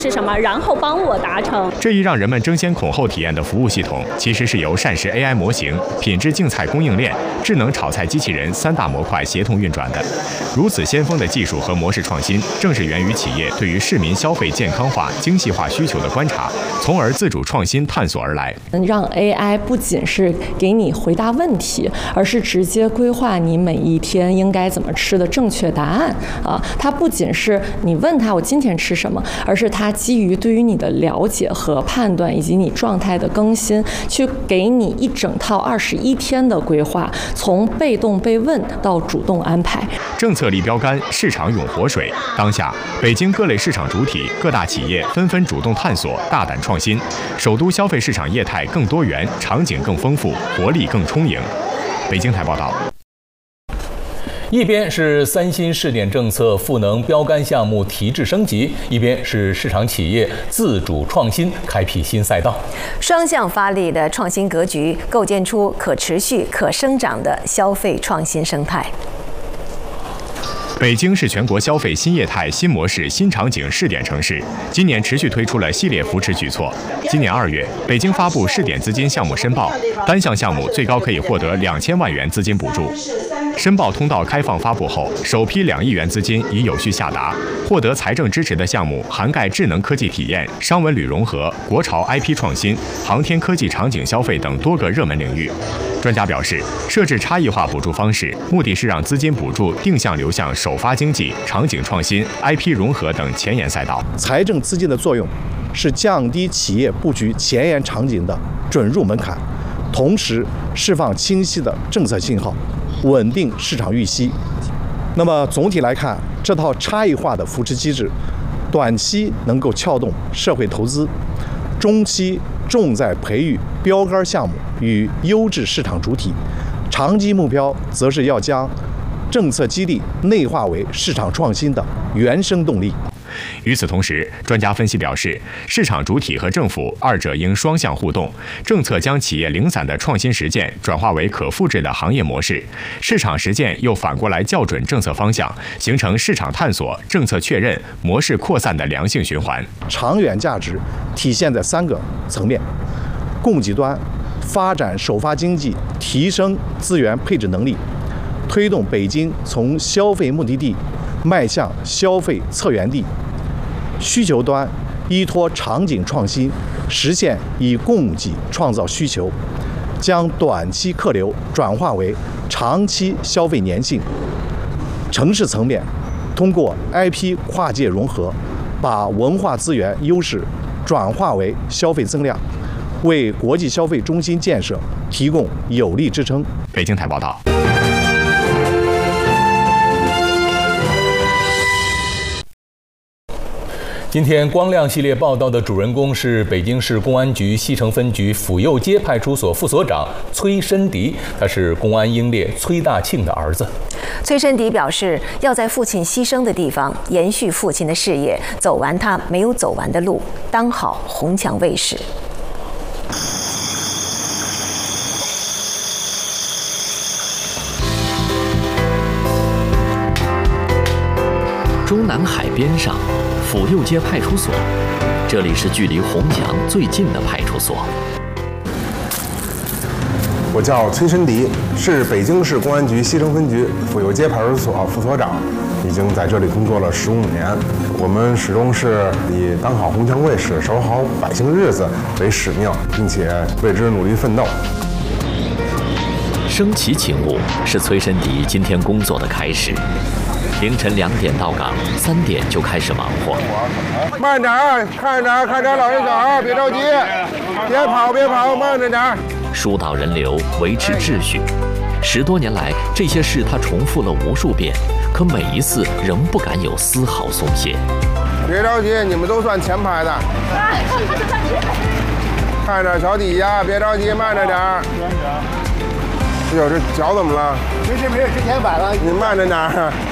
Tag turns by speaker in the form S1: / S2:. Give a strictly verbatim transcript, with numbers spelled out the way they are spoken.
S1: 是什么，然后帮我达成。
S2: 这一让人们争先恐后体验的服务系统，其实是由膳食 A I 模型、品质竞菜供应链、智能炒菜机器人三大模块协同运转的。如此先锋的技术和模式创新，正是源于企业对于市民消费健康化、精细化需求的观察，从而自主创新探索而来。
S3: 让 A I 不仅是给你回答问题，而是直接规划你每一天应该怎么吃的正确答案啊！它不仅是你问他我今天吃什么，而是它基于对于你的了解和判断，以及你状态的更新，去给你一整套二十一天的规划，从被动被问到主动安排。
S2: 政策立标杆，市场涌活水。当下，北京各类市场主体、各大企业纷纷主动探索、大胆创新，首都消费市场业态更多元，场景更丰富，活力更充盈。北京台报道。
S4: 一边是三新试点政策赋能标杆项目提质升级，一边是市场企业自主创新开辟新赛道，
S5: 双向发力的创新格局，构建出可持续、可生长的消费创新生态。
S2: 北京是全国消费新业态、新模式、新场景试点城市，今年持续推出了系列扶持举措。今年二月，北京发布试点资金项目申报，单项项目最高可以获得两千万元资金补助。申报通道开放发布后，首批两亿元资金已有序下达。获得财政支持的项目涵盖智能科技体验、商文旅融合、国潮 I P 创新、航天科技场景消费等多个热门领域。专家表示，设置差异化补助方式，目的是让资金补助定向流向首发经济、场景创新、I P 融合等前沿赛道。
S6: 财政资金的作用是降低企业布局前沿场景的准入门槛，同时释放清晰的政策信号，稳定市场预期。那么总体来看，这套差异化的扶持机制，短期能够撬动社会投资，中期重在培育标杆项目与优质市场主体，长期目标则是要将政策激励内化为市场创新的原生动力。
S2: 与此同时，专家分析表示，市场主体和政府二者应双向互动，政策将企业零散的创新实践转化为可复制的行业模式，市场实践又反过来校准政策方向，形成市场探索、政策确认、模式扩散的良性循环。
S6: 长远价值体现在三个层面：供给端发展首发经济，提升资源配置能力，推动北京从消费目的地迈向消费策源地；需求端依托场景创新，实现以供给创造需求，将短期客流转化为长期消费粘性；城市层面，通过 I P 跨界融合，把文化资源优势转化为消费增量，为国际消费中心建设提供有力支撑。
S2: 北京台报道。
S4: 今天光亮系列报道的主人公是北京市公安局西城分局府右街派出所副所长崔申迪，他是公安英烈崔大庆的儿子。
S5: 崔申迪表示，要在父亲牺牲的地方延续父亲的事业，走完他没有走完的路，当好红墙卫士。
S7: 中南海边上，府右街派出所，这里是距离红墙最近的派出所。
S8: 我叫崔申迪，是北京市公安局西城分局府右街派出所副所长，已经在这里工作了十五年。我们始终是以当好红墙卫士、守好百姓日子为使命，并且为之努力奋斗。
S7: 升旗勤务是崔申迪今天工作的开始。凌晨两点到岗，三点就开始忙活。
S8: 慢点儿，看着看着，老人小孩别着急，别跑别跑，慢着点儿。
S7: 疏导人流，维持秩序。十多年来，这些事他重复了无数遍，可每一次仍不敢有丝毫松懈。
S8: 别着急，你们都算前排的。看着脚底下，别着急，慢着点儿。哎呦，这脚怎么了？
S9: 没事没事，之前崴了。
S8: 你慢着点儿。